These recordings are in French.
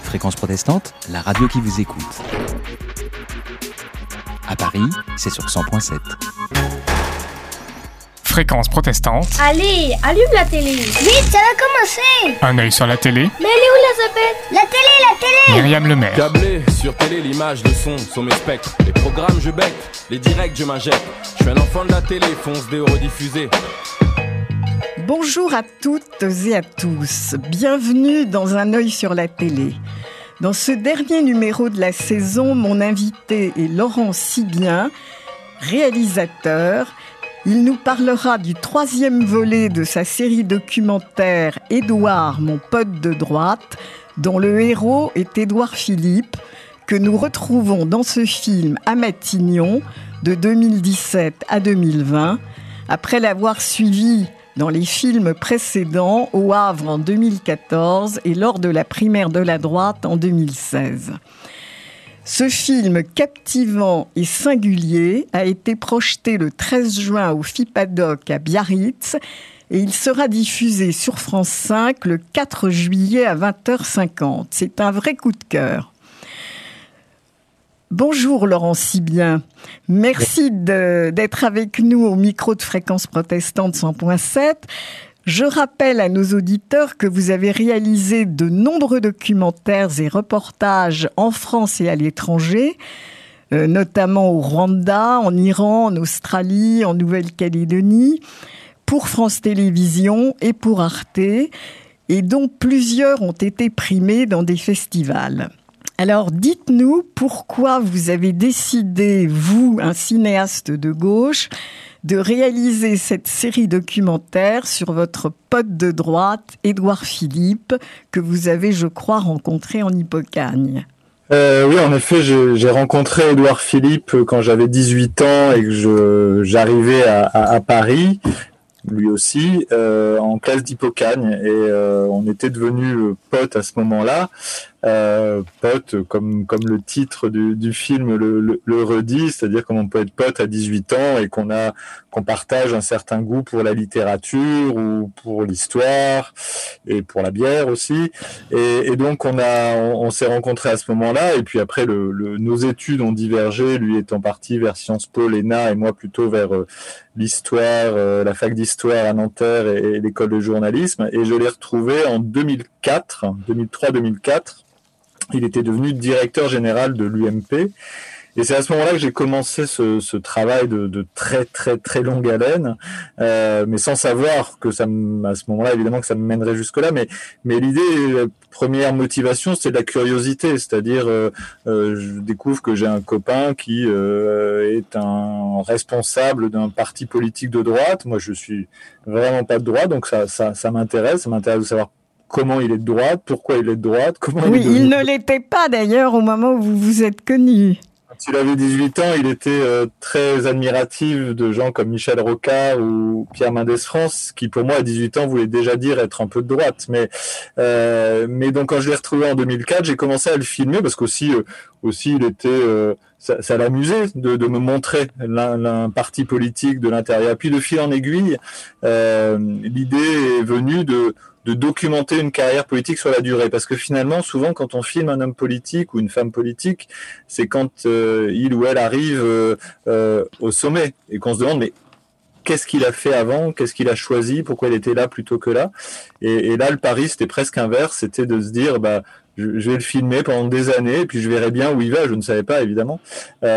Fréquence protestante, la radio qui vous écoute. À Paris, c'est sur 100.7. Fréquence protestante. Allez, allume la télé. Vite, ça va commencer. Un œil sur la télé. Mais elle est où la zapette? La télé. Myriam Lemaire. Câblé sur télé, l'image, le son sont mes spectres. Les programmes, je bec, les directs, je m'injecte. Je suis un enfant de la télé, fonce des rediffusés. Bonjour à toutes et à tous. Bienvenue dans Un œil sur la télé. Dans ce dernier numéro de la saison, mon invité est Laurent Sibien, réalisateur. Il nous parlera du 3e volet de sa série documentaire « Édouard, mon pote de droite », dont le héros est Édouard Philippe, que nous retrouvons dans ce film à Matignon de 2017 à 2020, après l'avoir suivi dans les films précédents au Havre en 2014 et lors de la primaire de la droite en 2016. Ce film captivant et singulier a été projeté le 13 juin au FIPADOC à Biarritz et il sera diffusé sur France 5 le 4 juillet à 20h50. C'est un vrai coup de cœur. Bonjour Laurent Sibien, merci d'être avec nous au micro de Fréquence protestante 100.7. Je rappelle à nos auditeurs que vous avez réalisé de nombreux documentaires et reportages en France et à l'étranger, notamment au Rwanda, en Iran, en Australie, en Nouvelle-Calédonie, pour France Télévisions et pour Arte, et dont plusieurs ont été primés dans des festivals. Alors, dites-nous pourquoi vous avez décidé, vous, un cinéaste de gauche, de réaliser cette série documentaire sur votre pote de droite, Édouard Philippe, que vous avez, je crois, rencontré en Hippocagne. Oui, en effet, j'ai rencontré Édouard Philippe quand j'avais 18 ans et que j'arrivais à Paris, lui aussi, en classe d'Hippocagne. Et on était devenus potes à ce moment-là. Pote, comme le titre du film le redit, c'est-à-dire comme on peut être pote à 18 ans et qu'on partage un certain goût pour la littérature ou pour l'histoire et pour la bière aussi. Et donc on s'est rencontrés à ce moment-là. Et puis après, nos études ont divergé, lui étant parti vers Sciences Po, l'ENA, et moi plutôt vers l'histoire, la fac d'histoire à Nanterre et l'école de journalisme. Et je l'ai retrouvé en 2003-2004. Il était devenu directeur général de l'UMP. Et c'est à ce moment-là que j'ai commencé ce travail de très, très, très longue haleine, mais sans savoir que à ce moment-là, évidemment, que ça me mènerait jusque-là. Mais l'idée, la première motivation, c'est de la curiosité. C'est-à-dire, je découvre que j'ai un copain qui est un responsable d'un parti politique de droite. Moi, je suis vraiment pas de droite, donc ça m'intéresse. Ça m'intéresse de savoir comment il est de droite, pourquoi il est de droite, comment il est devenu... il ne l'était pas d'ailleurs au moment où vous vous êtes connus. Quand il avait 18 ans, il était très admiratif de gens comme Michel Rocard ou Pierre Mendès France, qui pour moi à 18 ans voulait déjà dire être un peu de droite. Mais donc quand je l'ai retrouvé en 2004, j'ai commencé à le filmer parce qu'aussi il était... ça l'amusait de me montrer un parti politique de l'intérieur. Puis de fil en aiguille, l'idée est venue de documenter une carrière politique sur la durée. Parce que finalement, souvent, quand on filme un homme politique ou une femme politique, c'est quand il ou elle arrive au sommet et qu'on se demande, mais qu'est-ce qu'il a fait avant? Qu'est-ce qu'il a choisi? Pourquoi il était là plutôt que là? Et là, le pari, c'était presque inverse. C'était de se dire, je vais le filmer pendant des années et puis je verrai bien où il va. Je ne savais pas, évidemment. Vous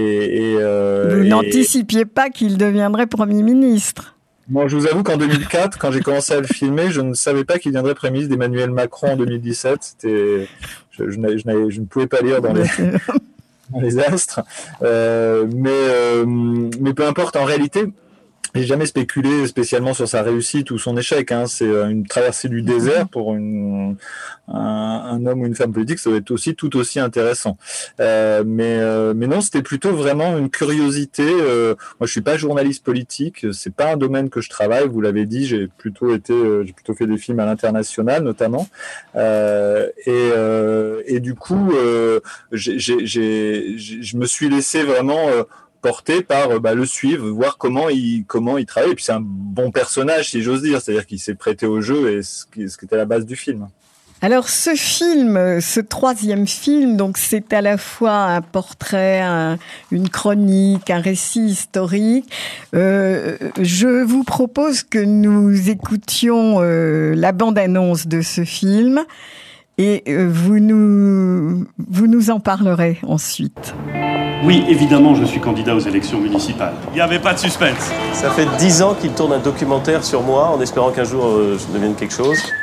n'anticipiez pas qu'il deviendrait Premier ministre? Moi, je vous avoue qu'en 2004, quand j'ai commencé à le filmer, je ne savais pas qu'il viendrait Premier ministre d'Emmanuel Macron en 2017. Je ne pouvais pas lire dans les astres. Mais peu importe, en réalité, j'ai jamais spéculé spécialement sur sa réussite ou son échec. C'est une traversée du désert pour un homme ou une femme politique, ça doit être tout aussi intéressant. Mais non, c'était plutôt vraiment une curiosité. Moi, je suis pas journaliste politique, c'est pas un domaine que je travaille. Vous l'avez dit, j'ai plutôt fait des films à l'international notamment. Et du coup, je me suis laissé vraiment porté par le suivre, voir comment il travaille. Et puis c'est un bon personnage, si j'ose dire, c'est-à-dire qu'il s'est prêté au jeu et ce qui était la base du film. Alors ce film, ce troisième film, donc c'est à la fois un portrait, une chronique, un récit historique. Je vous propose que nous écoutions la bande-annonce de ce film et vous nous en parlerez ensuite. Oui, évidemment, je suis candidat aux élections municipales. Il n'y avait pas de suspense. Ça fait 10 ans qu'il tourne un documentaire sur moi, en espérant qu'un jour je devienne quelque chose.